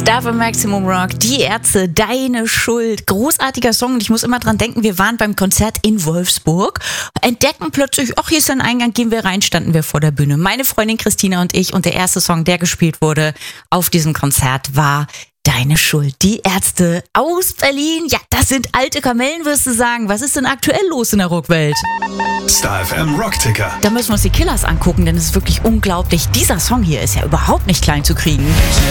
Da von Maximum Rock, die Ärzte, Deine Schuld. Großartiger Song und ich muss immer dran denken, wir waren beim Konzert in Wolfsburg, entdecken plötzlich, ach, hier ist ein Eingang, gehen wir rein, standen wir vor der Bühne. Meine Freundin Christina und ich und der erste Song, der gespielt wurde auf diesem Konzert war Deine Schuld. Die Ärzte aus Berlin, ja, das sind alte Kamellen, wirst du sagen. Was ist denn aktuell los in der Rockwelt? Star FM Rockticker. Da müssen wir uns die Killers angucken, denn es ist wirklich unglaublich. Dieser Song hier ist ja überhaupt nicht klein zu kriegen.